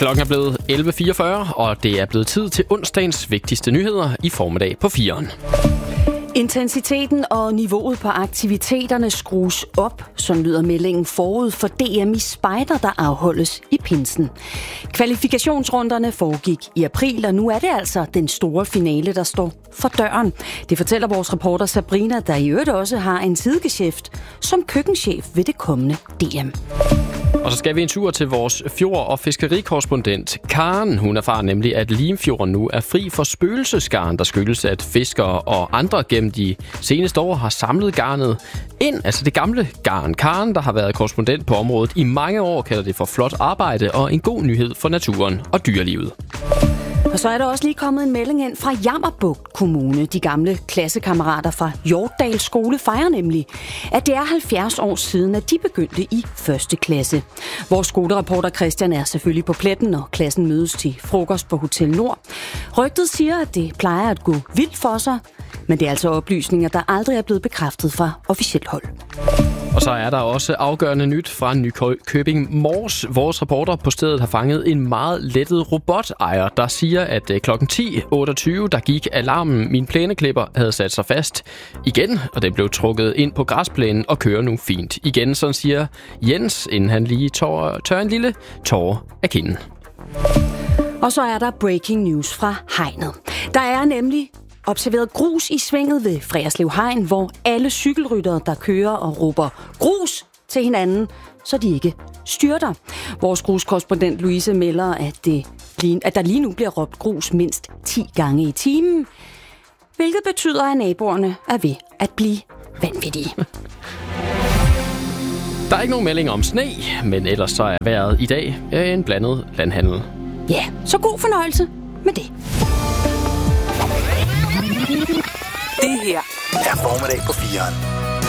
Klokken er blevet 11.44, og det er blevet tid til onsdagens vigtigste nyheder i formiddag på 4'eren. Intensiteten og niveauet på aktiviteterne skrues op, som lyder meldingen forud for DM i spejder, der afholdes i pinsen. Kvalifikationsrunderne foregik i april, og nu er det altså den store finale, der står for døren. Det fortæller vores reporter Sabrina, der i øvrigt også har en sidegeschæft som køkkenchef ved det kommende DM. Og så skal vi en tur til vores fjord- og fiskerikorrespondent Karen. Hun erfarer nemlig, at Limfjorden nu er fri for spøgelsesgarn, der skyldes, at fiskere og andre gennem de seneste år har samlet garnet ind, altså det gamle garn. Karen, der har været korrespondent på området i mange år, kalder det for flot arbejde og en god nyhed for naturen og dyrelivet. Og så er der også lige kommet en melding ind fra Jammerbugt Kommune. De gamle klassekammerater fra Hjortdal Skole fejrer nemlig, at det er 70 år siden, at de begyndte i 1. klasse. Vores skolereporter Christian er selvfølgelig på pletten, når klassen mødes til frokost på Hotel Nord. Rygtet siger, at det plejer at gå vildt for sig, men det er altså oplysninger, der aldrig er blevet bekræftet fra officielt hold. Og så er der også afgørende nyt fra Nykøbing Mors. Vores reporter på stedet har fanget en meget lettet robotejer, der siger, at kl. 10.28, der gik alarmen. Min plæneklipper havde sat sig fast igen, og den blev trukket ind på græsplænen og kører nu fint igen. Sådan siger Jens, inden han lige tør en lille tåre af kinden. Og så er der breaking news fra hegnet. Der er nemlig observeret grus i svinget ved Freerslev Hegn, hvor alle cykelryttere, der kører og råber grus til hinanden, så de ikke styrter. Vores gruskorrespondent Louise melder, at der lige nu bliver råbt grus mindst 10 gange i timen, hvilket betyder, at naboerne er ved at blive vanvittige. Der er ikke nogen melding om sne, men ellers så er vejret i dag en blandet landhandel. Ja, så god fornøjelse med det. Det her er formiddag på 4'eren.